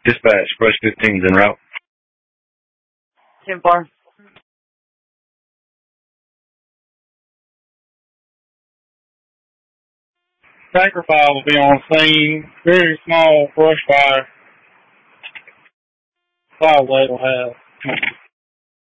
Dispatch, brush 15's en route. 10-4. Tracker 5 will be on scene. Very small brush fire. 5 will have.